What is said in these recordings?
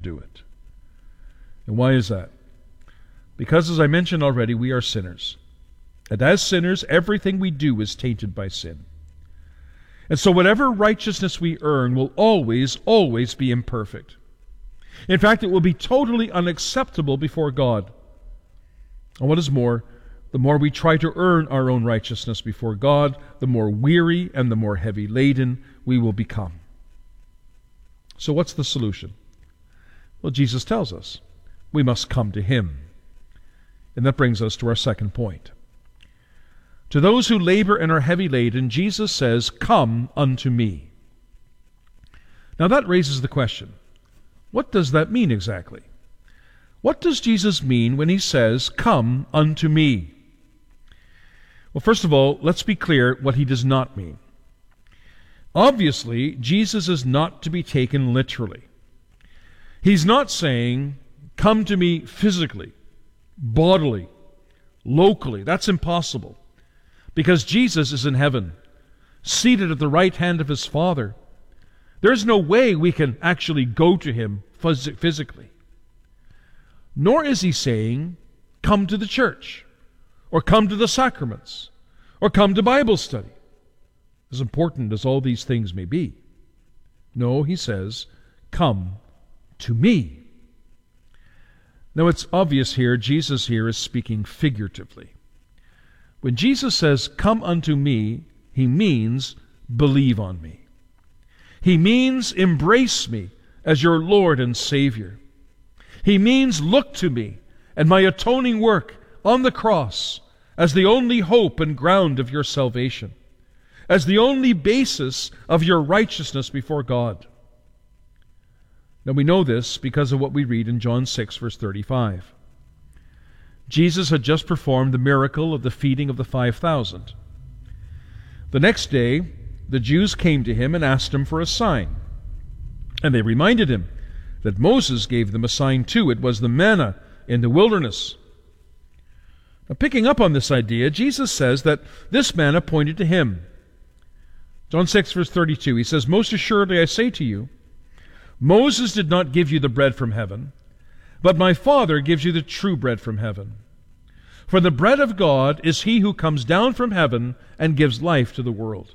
do it. And why is that? Because, as I mentioned already, we are sinners. And as sinners, everything we do is tainted by sin. And so whatever righteousness we earn will always, always be imperfect. In fact, it will be totally unacceptable before God. And what is more, the more we try to earn our own righteousness before God, the more weary and the more heavy laden we will become. So what's the solution? Well, Jesus tells us we must come to Him. And that brings us to our second point. To those who labor and are heavy laden, Jesus says, "Come unto me." Now that raises the question, what does that mean exactly? What does Jesus mean when He says, "Come unto me"? Well, first of all, let's be clear what He does not mean. Obviously, Jesus is not to be taken literally. He's not saying, "Come to me physically, bodily, locally." That's impossible. Because Jesus is in heaven, seated at the right hand of His Father. There's no way we can actually go to Him physically. Nor is He saying, "Come to the church," or "Come to the sacraments," or "Come to Bible study," as important as all these things may be. No, He says, "Come to me." Now it's obvious here, Jesus here is speaking figuratively. When Jesus says, "Come unto me," He means believe on me. He means embrace me as your Lord and Savior. He means look to me and my atoning work on the cross as the only hope and ground of your salvation, as the only basis of your righteousness before God. Now we know this because of what we read in John 6, verse 35. Jesus had just performed the miracle of the feeding of the 5,000. The next day, the Jews came to Him and asked Him for a sign. And they reminded Him that Moses gave them a sign too. It was the manna in the wilderness. Now, picking up on this idea, Jesus says that this manna pointed to Him. John 6, verse 32, He says, "Most assuredly I say to you, Moses did not give you the bread from heaven, but my Father gives you the true bread from heaven. For the bread of God is He who comes down from heaven and gives life to the world."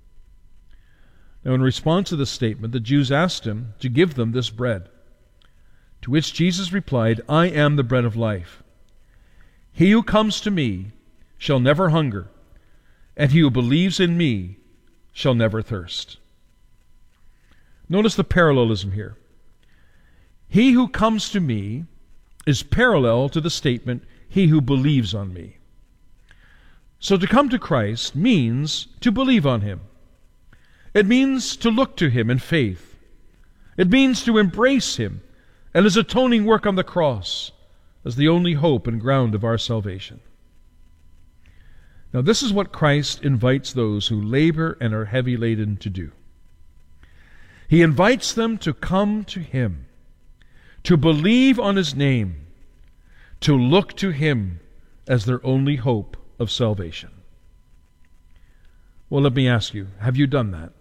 Now in response to this statement, the Jews asked Him to give them this bread. To which Jesus replied, "I am the bread of life. He who comes to me shall never hunger, and he who believes in me shall never thirst." Notice the parallelism here. He who comes to me is parallel to the statement, "He who believes on me." So to come to Christ means to believe on Him. It means to look to Him in faith. It means to embrace Him and His atoning work on the cross as the only hope and ground of our salvation. Now this is what Christ invites those who labor and are heavy laden to do. He invites them to come to Him, to believe on His name, to look to Him as their only hope of salvation. Well, let me ask you, have you done that?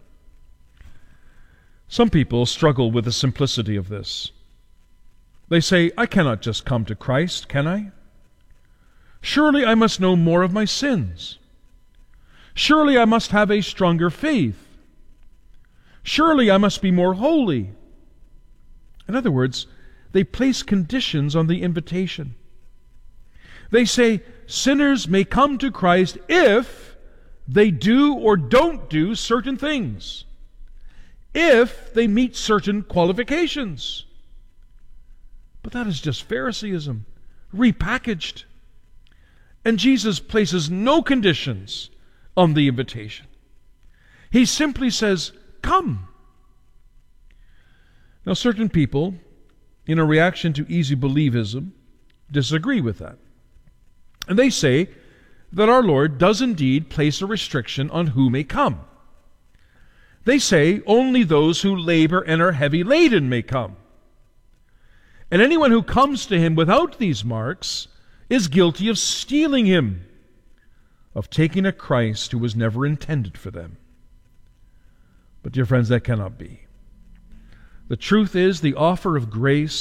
Some people struggle with the simplicity of this. They say, "I cannot just come to Christ, can I? Surely I must know more of my sins. Surely I must have a stronger faith. Surely I must be more holy." In other words, they place conditions on the invitation. They say sinners may come to Christ if they do or don't do certain things, if they meet certain qualifications. But that is just Phariseeism, repackaged. And Jesus places no conditions on the invitation. He simply says, "Come." Now, certain people, in a reaction to easy believism, disagree with that. And they say that our Lord does indeed place a restriction on who may come. They say only those who labor and are heavy laden may come. And anyone who comes to Him without these marks is guilty of stealing Him, of taking a Christ who was never intended for them. But dear friends, that cannot be. The truth is, the offer of grace